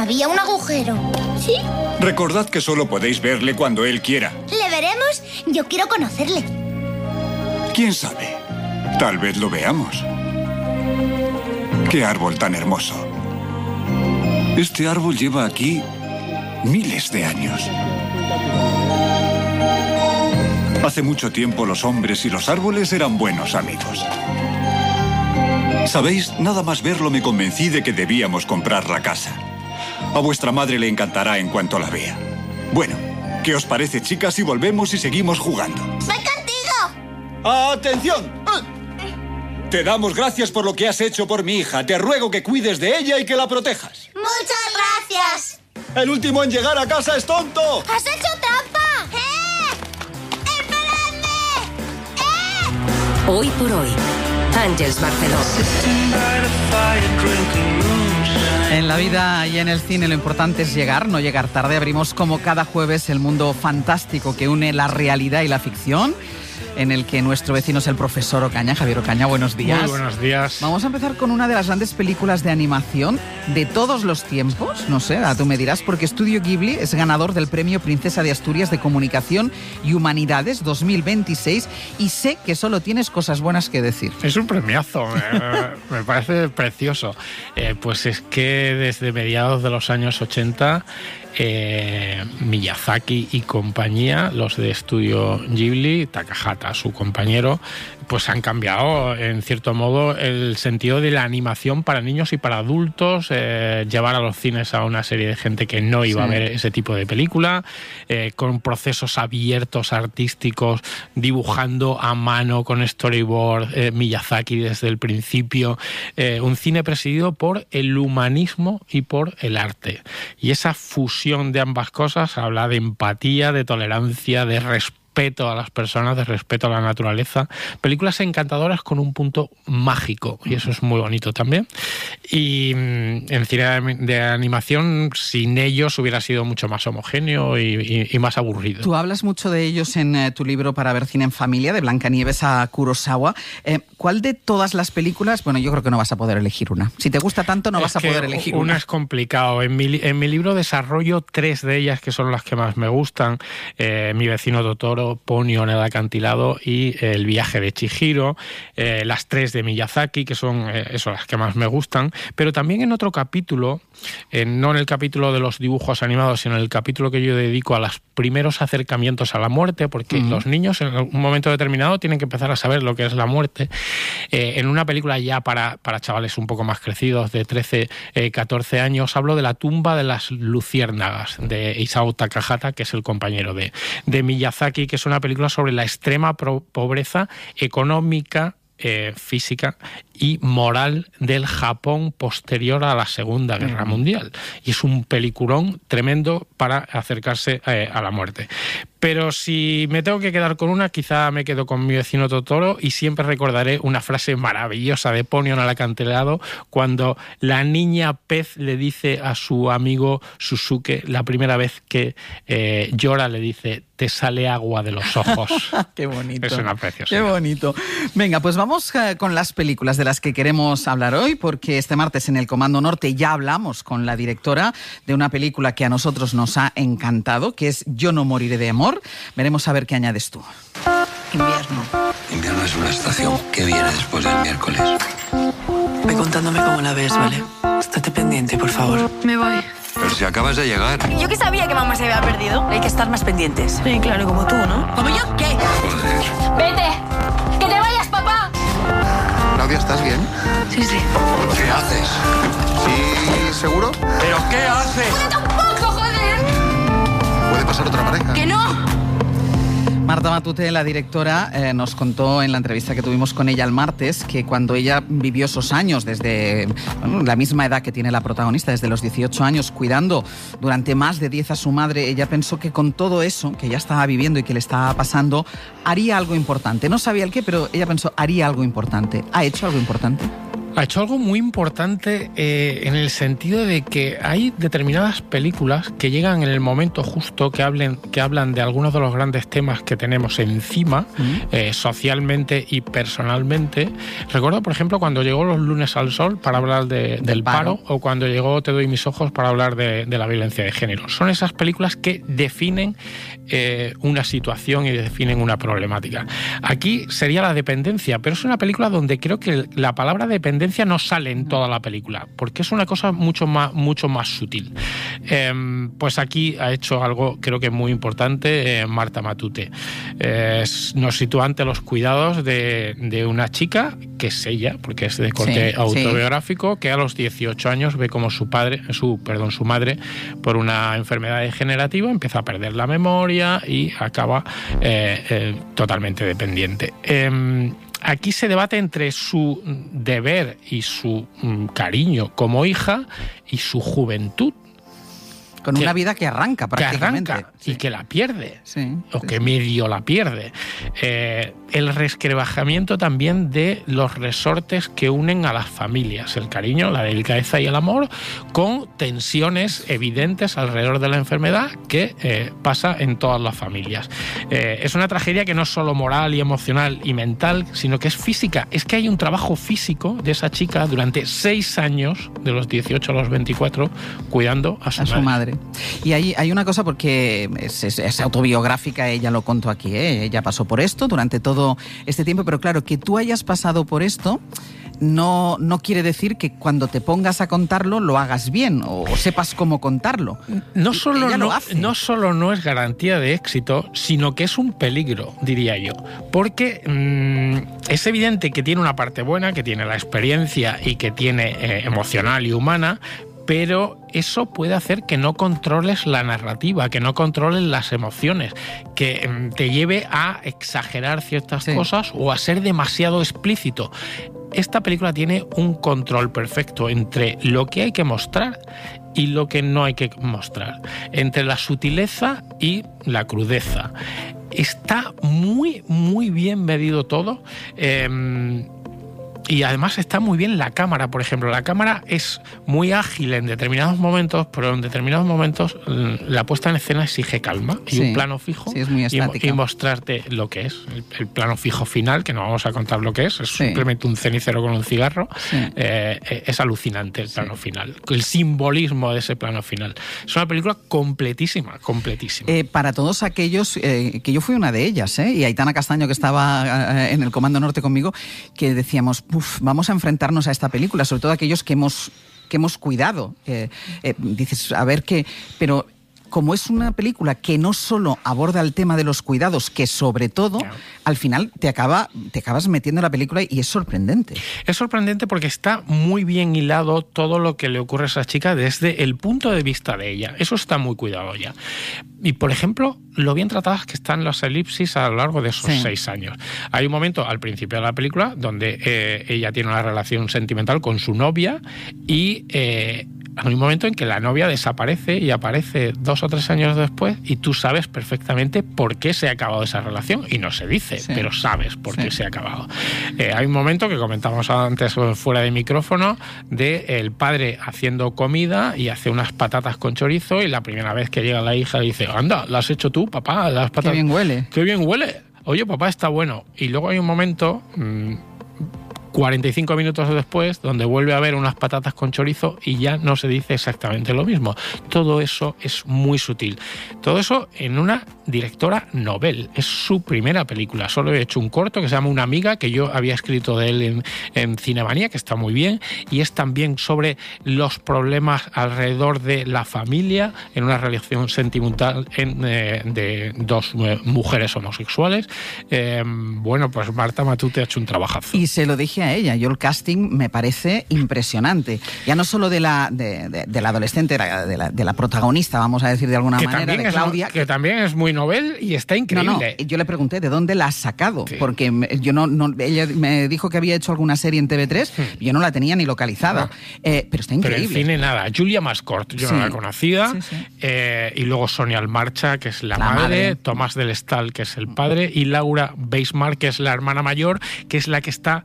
Había un agujero. ¿Sí? Recordad que solo podéis verle cuando él quiera. ¿Le veremos? Yo quiero conocerle. ¿Quién sabe? Tal vez lo veamos. ¡Qué árbol tan hermoso! Este árbol lleva aquí miles de años. Hace mucho tiempo los hombres y los árboles eran buenos amigos. ¿Sabéis? Nada más verlo me convencí de que debíamos comprar la casa. A vuestra madre le encantará en cuanto la vea. Bueno, ¿qué os parece, chicas, si volvemos y seguimos jugando? ¡Voy contigo! ¡Atención! Te damos gracias por lo que has hecho por mi hija. Te ruego que cuides de ella y que la protejas. ¡Muchas gracias! El último en llegar a casa es tonto. ¡Has hecho trampa! ¡Esperadme! Hoy por hoy, Àngels Barceló. En la vida y en el cine lo importante es llegar, no llegar tarde. Abrimos como cada jueves el mundo fantástico que une la realidad y la ficción, en el que nuestro vecino es el profesor Ocaña. Javier Ocaña, buenos días. Muy buenos días. Vamos a empezar con una de las grandes películas de animación de todos los tiempos. No sé, tú me dirás, porque Estudio Ghibli es ganador del Premio Princesa de Asturias de Comunicación y Humanidades 2026 y sé que solo tienes cosas buenas que decir. Es un premiazo, me parece precioso. Pues es que desde mediados de los años 80... Miyazaki y compañía, los de Estudio Ghibli, Takahata, su compañero, pues han cambiado en cierto modo el sentido de la animación para niños y para adultos, llevar a los cines a una serie de gente que no iba a ver ese tipo de película, con procesos abiertos artísticos, dibujando a mano con storyboard, Miyazaki desde el principio, un cine presidido por el humanismo y por el arte, y esa fusión de ambas cosas habla de empatía, de tolerancia, de respeto a las personas, de respeto a la naturaleza. Películas encantadoras con un punto mágico, y eso es muy bonito también. Y en cine de animación, sin ellos hubiera sido mucho más homogéneo y más aburrido. Tú hablas mucho de ellos en tu libro Para ver cine en familia, de Blancanieves a Kurosawa. ¿Cuál de todas las películas? Bueno, yo creo que no vas a poder elegir una. Si te gusta tanto, no vas a poder elegir una. Una es complicado. En mi libro desarrollo 3 de ellas que son las que más me gustan. Mi vecino Totoro, Ponyo en el acantilado y El viaje de Chihiro, las 3 de Miyazaki, que son las que más me gustan, pero también en otro capítulo, no en el capítulo de los dibujos animados, sino en el capítulo que yo dedico a los primeros acercamientos a la muerte, porque los niños en un momento determinado tienen que empezar a saber lo que es la muerte. En una película ya para chavales un poco más crecidos, de 13, 14 años, hablo de La tumba de las luciérnagas, de Isao Takahata, que es el compañero de Miyazaki, que es una película sobre la extrema pobreza económica, física y moral del Japón posterior a la Segunda Guerra Mundial. Y es un peliculón tremendo para acercarse a la muerte. Pero si me tengo que quedar con una, quizá me quedo con Mi vecino Totoro, y siempre recordaré una frase maravillosa de Ponyo en el acantilado, cuando la niña pez le dice a su amigo Susuke, la primera vez que llora, le dice: te sale agua de los ojos. Qué bonito. Es una preciosidad. Qué bonito. Venga, pues vamos con las películas de las que queremos hablar hoy, porque este martes en el Comando Norte ya hablamos con la directora de una película que a nosotros nos ha encantado, que es Yo no moriré de amor. Veremos a ver qué añades tú. Invierno. Invierno es una estación que viene después del miércoles. Ve contándome cómo la ves, ¿vale? Estate pendiente, por favor. Me voy. Pero si acabas de llegar. Yo que sabía que mamá se había perdido. Hay que estar más pendientes. Sí, claro, como tú, ¿no? ¿Como yo? ¿Qué? Joder. ¡Vete! ¡Que te vayas, papá! Claudia, ¿estás bien? Sí, sí. ¿Qué haces? ¿Sí, seguro? ¿Pero qué haces? ¡Yo tampoco, joder! ¿Puede pasar otra pareja? ¡Que no! Marta Matute, la directora, nos contó en la entrevista que tuvimos con ella el martes que cuando ella vivió esos años, desde la misma edad que tiene la protagonista, desde los 18 años, cuidando durante más de 10 a su madre, ella pensó que con todo eso que ella estaba viviendo y que le estaba pasando, haría algo importante. No sabía el qué, pero ella pensó, haría algo importante. ¿Ha hecho algo importante? Ha hecho algo muy importante en el sentido de que hay determinadas películas que llegan en el momento justo, que hablan de algunos de los grandes temas que tenemos encima, socialmente y personalmente. Recuerdo, por ejemplo, cuando llegó Los lunes al sol para hablar del paro, o cuando llegó Te doy mis ojos para hablar de la violencia de género. Son esas películas que definen una situación y definen una problemática. Aquí sería la dependencia, pero es una película donde creo que la palabra dependencia no sale en toda la película, porque es una cosa mucho más sutil. Pues aquí ha hecho algo, creo que muy importante, Marta Matute. Nos sitúa ante los cuidados de una chica, que es ella, porque es de corte autobiográfico, que a los 18 años ve como su madre, por una enfermedad degenerativa, empieza a perder la memoria y acaba totalmente dependiente. Aquí se debate entre su deber y su cariño como hija y su juventud. Con una vida que arranca prácticamente. Y que la pierde, o que medio la pierde. El resquebrajamiento también de los resortes que unen a las familias, el cariño, la delicadeza y el amor, con tensiones evidentes alrededor de la enfermedad que pasa en todas las familias. Es una tragedia que no es solo moral y emocional y mental, sino que es física. Es que hay un trabajo físico de esa chica durante 6 años, de los 18 a los 24, cuidando a su madre. Y hay una cosa, porque es autobiográfica, ella lo contó aquí, ella pasó por esto durante todo este tiempo, pero claro, que tú hayas pasado por esto no quiere decir que cuando te pongas a contarlo lo hagas bien o sepas cómo contarlo. No solo no es garantía de éxito, sino que es un peligro, diría yo, porque es evidente que tiene una parte buena, que tiene la experiencia y que tiene emocional y humana, pero eso puede hacer que no controles la narrativa, que no controles las emociones, que te lleve a exagerar ciertas cosas o a ser demasiado explícito. Esta película tiene un control perfecto entre lo que hay que mostrar y lo que no hay que mostrar, entre la sutileza y la crudeza. Está muy, muy bien medido todo. Y además está muy bien la cámara, por ejemplo. La cámara es muy ágil en determinados momentos, pero en determinados momentos la puesta en escena exige calma y un plano fijo, es muy estática, y mostrarte lo que es. El plano fijo final, que no vamos a contar lo que es simplemente un cenicero con un cigarro. Es alucinante el plano final, el simbolismo de ese plano final. Es una película completísima. Para todos aquellos, que yo fui una de ellas, y Aitana Castaño, que estaba en el Comando Norte conmigo, que decíamos, vamos a enfrentarnos a esta película, sobre todo aquellos que hemos cuidado. Dices, a ver qué... Pero como es una película que no solo aborda el tema de los cuidados, que sobre todo, al final te acabas metiendo en la película y es sorprendente. Es sorprendente porque está muy bien hilado todo lo que le ocurre a esa chica desde el punto de vista de ella. Eso está muy cuidado ya. Y, por ejemplo, lo bien tratadas que están las elipsis a lo largo de esos 6 años. Hay un momento al principio de la película donde ella tiene una relación sentimental con su novia y hay un momento en que la novia desaparece y aparece 2 o 3 años después y tú sabes perfectamente por qué se ha acabado esa relación y no se dice, pero sabes por qué se ha acabado. Hay un momento que comentamos antes fuera de micrófono de el padre haciendo comida y hace unas patatas con chorizo y la primera vez que llega la hija dice, anda, ¿las has hecho tú, papá? Las patatas... ¡Qué bien huele! ¡Qué bien huele! Oye, papá, está bueno. Y luego hay un momento... 45 minutos después, donde vuelve a haber unas patatas con chorizo y ya no se dice exactamente lo mismo. Todo eso es muy sutil. Todo eso en una directora novel. Es su primera película. Solo he hecho un corto que se llama Una amiga, que yo había escrito de él en Cinemanía, que está muy bien, y es también sobre los problemas alrededor de la familia en una relación sentimental de 2 mujeres homosexuales. Bueno, pues Marta Matute ha hecho un trabajazo. Y se lo dije a ella, yo el casting me parece impresionante, ya no solo de la adolescente, de la protagonista, vamos a decir de alguna manera, de Claudia, que también es muy novel y está increíble. Yo le pregunté de dónde la has sacado, porque ella me dijo que había hecho alguna serie en TV3, yo no la tenía ni localizada, pero está increíble. Pero en cine nada, Julia Mascort, yo no la conocía, y luego Sonia Almarcha, que es la madre, Tomás del Estal, que es el padre, y Laura Beismar, que es la hermana mayor, que es la que está un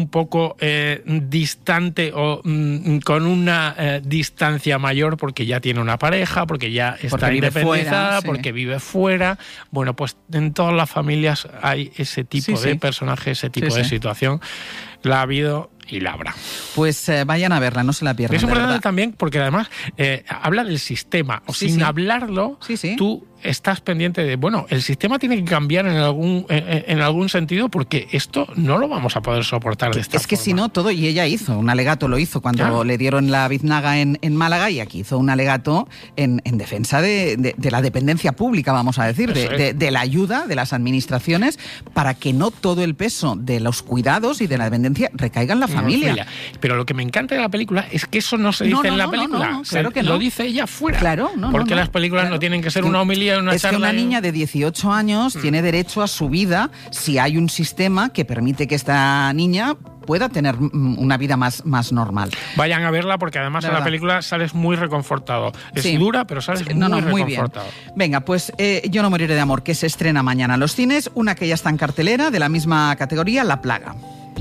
un poco distante o con una distancia mayor porque ya tiene una pareja, porque ya está independizada, porque vive fuera. Bueno, pues en todas las familias hay ese tipo de personaje, ese tipo de situación. La ha habido y la habrá. Pues vayan a verla, no se la pierdan. Es importante también porque además habla del sistema. Sin hablarlo, tú estás pendiente de, bueno, el sistema tiene que cambiar en algún sentido porque esto no lo vamos a poder soportar de esta forma. Es que si no, todo, y ella hizo, un alegato lo hizo cuando le dieron la biznaga en Málaga, y aquí hizo un alegato en defensa de la dependencia pública, vamos a decir, de la ayuda de las administraciones para que no todo el peso de los cuidados y de la dependencia recaiga en la familia. Pero lo que me encanta de la película es que eso no se dice en la película. Claro que no. Lo dice ella fuera. Claro, porque las películas no tienen que ser una homilía, una charla. Es que una niña de 18 años tiene derecho a su vida si hay un sistema que permite que esta niña pueda tener una vida más normal. Vayan a verla porque además en la película sales muy reconfortado. Es dura, pero sales muy reconfortado. Bien. Venga, pues Yo no moriré de amor, que se estrena mañana en los cines, una que ya está en cartelera de la misma categoría, La plaga.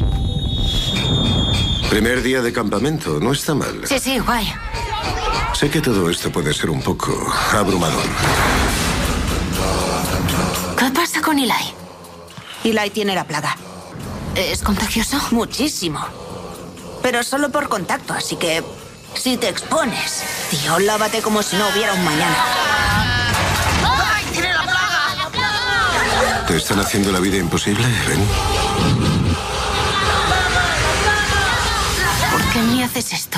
Primer día de campamento, no está mal. Sí, guay. Sé que todo esto puede ser un poco abrumador. ¿Qué pasa con Eli? Eli tiene la plaga. ¿Es contagioso? Muchísimo. Pero solo por contacto, así que si te expones, tío, lávate como si no hubiera un mañana. ¡Ay, tiene la plaga! ¿Te están haciendo la vida imposible, Ben? ¿Por qué me haces esto?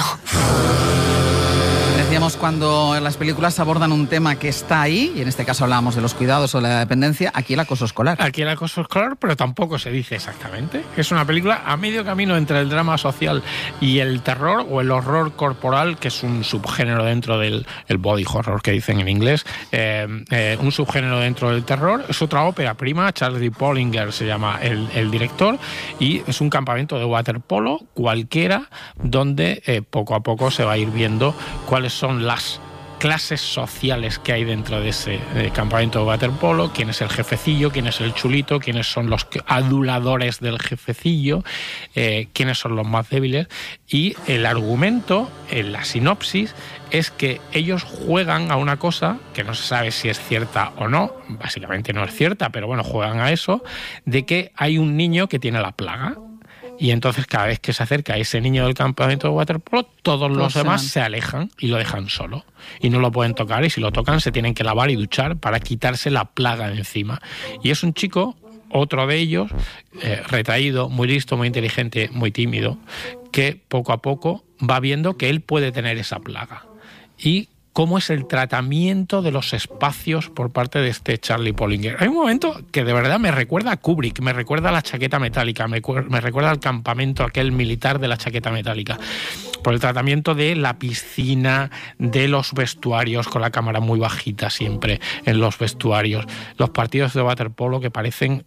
Decíamos, cuando las películas abordan un tema que está ahí, y en este caso hablábamos de los cuidados o de la dependencia, aquí el acoso escolar. Aquí el acoso escolar, pero tampoco se dice exactamente. Es una película a medio camino entre el drama social y el terror o el horror corporal, que es un subgénero dentro del body horror que dicen en inglés, un subgénero dentro del terror. Es otra ópera prima, Charlie Pollinger se llama el director, y es un campamento de waterpolo cualquiera donde poco a poco se va a ir viendo cuáles son las clases sociales que hay dentro de ese campamento de waterpolo, quién es el jefecillo, quién es el chulito, quiénes son los aduladores del jefecillo, quiénes son los más débiles. Y el argumento, en la sinopsis, es que ellos juegan a una cosa que no se sabe si es cierta o no, básicamente no es cierta, pero bueno, juegan a eso, de que hay un niño que tiene la plaga. Y entonces cada vez que se acerca a ese niño del campamento de waterpolo, todos los demás se alejan y lo dejan solo. Y no lo pueden tocar, y si lo tocan se tienen que lavar y duchar para quitarse la plaga de encima. Y es un chico, otro de ellos, retraído, muy listo, muy inteligente, muy tímido, que poco a poco va viendo que él puede tener esa plaga. Y cómo es el tratamiento de los espacios por parte de este Charlie Pollinger. Hay un momento que de verdad me recuerda a Kubrick, me recuerda a La chaqueta metálica, me recuerda al campamento aquel militar de La chaqueta metálica, por el tratamiento de la piscina, de los vestuarios, con la cámara muy bajita siempre en los vestuarios, los partidos de waterpolo que parecen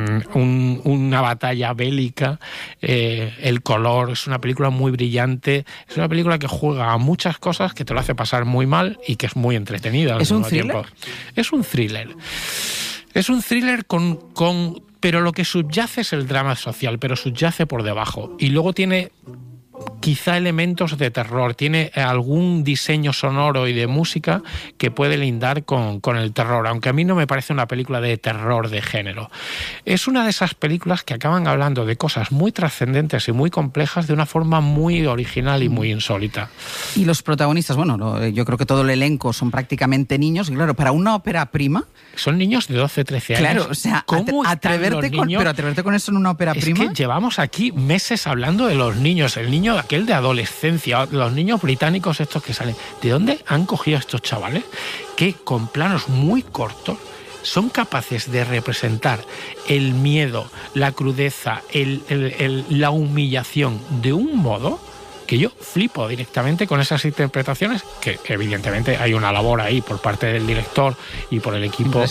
una batalla bélica, el color. Es una película muy brillante, es una película que juega a muchas cosas, que te lo hace pasar muy mal y que es muy entretenida al mismo tiempo. Es un thriller. Es un thriller pero lo que subyace es el drama social, pero subyace por debajo. Y luego tiene quizá elementos de terror, tiene algún diseño sonoro y de música que puede lindar con el terror, aunque a mí no me parece una película de terror de género. Es una de esas películas que acaban hablando de cosas muy trascendentes y muy complejas de una forma muy original y muy insólita. Y los protagonistas, bueno, yo creo que todo el elenco son prácticamente niños, y claro, para una ópera prima... Son niños de 12, 13 años. Claro, o sea, atreverte con eso en una ópera prima... Es que llevamos aquí meses hablando de los niños, el niño aquel de adolescencia, los niños británicos estos que salen. ¿De dónde han cogido a estos chavales que con planos muy cortos son capaces de representar el miedo, la crudeza, la humillación de un modo que yo flipo directamente con esas interpretaciones, que evidentemente hay una labor ahí por parte del director y por el equipo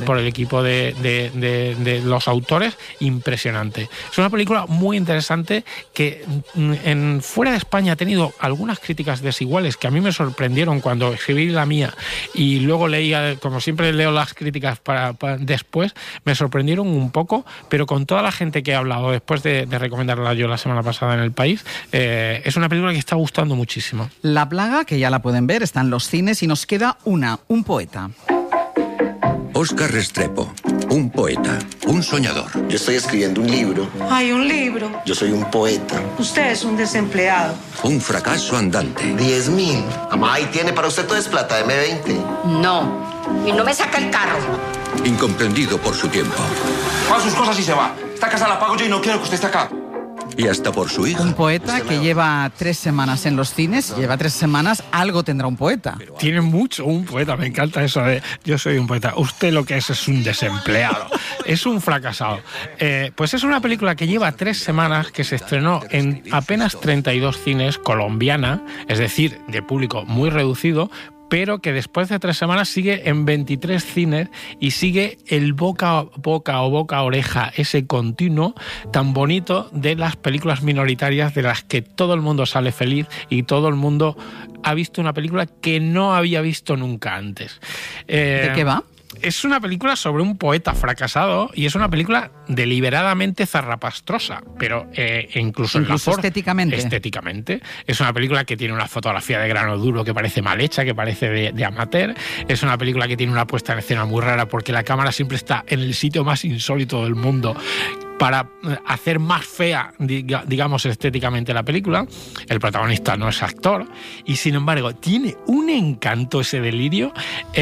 de los autores, impresionante. Es una película muy interesante que fuera de España ha tenido algunas críticas desiguales que a mí me sorprendieron cuando escribí la mía y luego leía, como siempre leo las críticas para después, me sorprendieron un poco, pero con toda la gente que he hablado después de recomendarla yo la semana pasada en El País, es una película que está gustando muchísimo. La plaga, que ya la pueden ver, está en los cines y nos queda un poeta. Óscar Restrepo, un poeta, un soñador. Yo estoy escribiendo un libro. Hay un libro. Yo soy un poeta. Usted es un desempleado. Un fracaso andante. 10.000. Mamá, ahí tiene para usted, todo es plata, M20. No, y no me saca el carro. Incomprendido por su tiempo. Paga sus cosas y se va. Esta casa la pago yo y no quiero que usted esté acá. Y hasta por su hija. Un poeta que lleva 3 semanas en los cines, lleva 3 semanas, algo tendrá un poeta. Tiene mucho un poeta, me encanta eso de yo soy un poeta. Usted lo que es un desempleado, es un fracasado. Pues es una película que lleva 3 semanas, que se estrenó en apenas 32 cines, colombiana, es decir, de público muy reducido, pero que después de 3 semanas sigue en 23 cines y sigue el boca a boca o boca a oreja, ese continuo tan bonito de las películas minoritarias de las que todo el mundo sale feliz y todo el mundo ha visto una película que no había visto nunca antes. ¿De qué va? Es una película sobre un poeta fracasado y es una película deliberadamente zarrapastrosa, pero incluso en la forma, estéticamente. Es una película que tiene una fotografía de grano duro que parece mal hecha, que parece de amateur. Es una película que tiene una puesta en escena muy rara porque la cámara siempre está en el sitio más insólito del mundo para hacer más fea, digamos, estéticamente la película. El protagonista no es actor y, sin embargo, tiene un encanto ese delirio.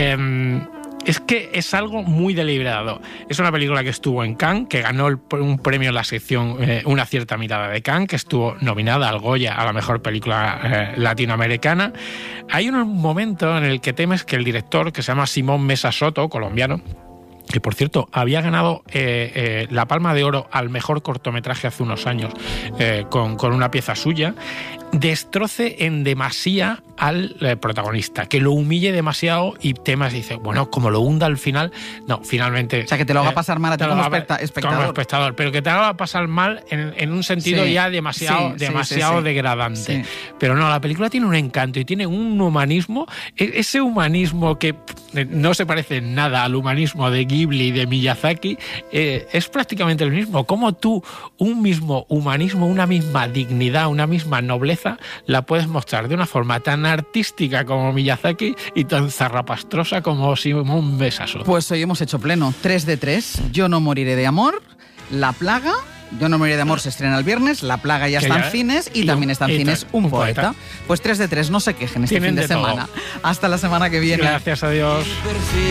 Es que es algo muy deliberado. Es una película que estuvo en Cannes, que ganó un premio en la sección Una cierta mirada de Cannes, que estuvo nominada al Goya a la mejor película latinoamericana. Hay un momento en el que temes que el director, que se llama Simón Mesa Soto, colombiano, que por cierto había ganado la Palma de Oro al mejor cortometraje hace unos años con una pieza suya, destroce en demasía al protagonista, que lo humille demasiado y temas dice, bueno, como lo hunda al final, no, finalmente... O sea, que te lo haga pasar mal a ti como espectador. Pero que te haga pasar mal en un sentido ya demasiado degradante. Sí. Pero no, la película tiene un encanto y tiene un humanismo, ese humanismo que no se parece en nada al humanismo de Ghibli, de Miyazaki, es prácticamente el mismo. Como tú, un mismo humanismo, una misma dignidad, una misma nobleza, la puedes mostrar de una forma tan artística como Miyazaki y tan zarrapastrosa como Simón Mesa Soto. Pues hoy hemos hecho pleno. 3 de 3. Yo no moriré de amor. La plaga. Yo no moriré de amor se estrena el viernes. La plaga ya está en cines y también está en cines un poeta. Pues 3 de 3. No se quejen este fin de semana. Hasta la semana que viene. Gracias a Dios.